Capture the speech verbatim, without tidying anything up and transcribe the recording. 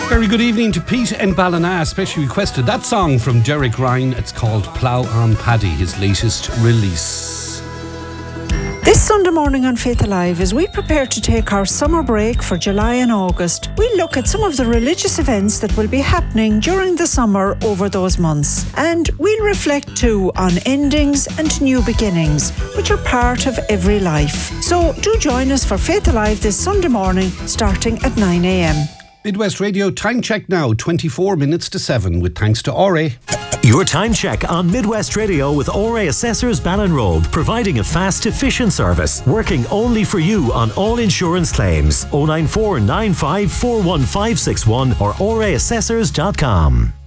Very good evening to Pete in Ballina, especially requested that song from Derek Ryan. It's called Plough on Paddy, his latest release. This Sunday morning on Faith Alive, as we prepare to take our summer break for July and August, we'll look at some of the religious events that will be happening during the summer over those months. And we'll reflect too on endings and new beginnings, which are part of every life. So do join us for Faith Alive this Sunday morning, starting at nine a.m. Midwest Radio time check now, twenty-four minutes to seven, with thanks to O R A. Your time check on Midwest Radio with O R A Assessors Ballinrobe, providing a fast, efficient service, working only for you on all insurance claims. oh nine four nine five four one five six one or O R A assessors dot com.